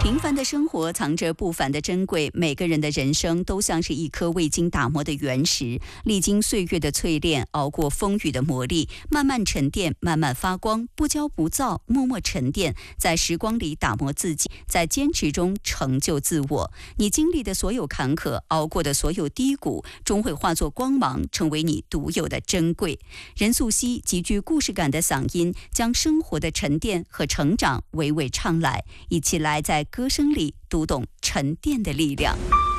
平凡的生活藏着不凡的珍贵，每个人的人生都像是一颗未经打磨的原石，历经岁月的淬炼，熬过风雨的磨砺，慢慢沉淀，慢慢发光，不骄不躁，默默沉淀，在时光里打磨自己，在坚持中成就自我。你经历的所有坎坷，熬过的所有低谷，终会化作光芒，成为你独有的珍贵。任素汐极具故事感的嗓音，将生活的沉淀和成长娓娓唱来，一起来在歌声里读懂沉淀的力量。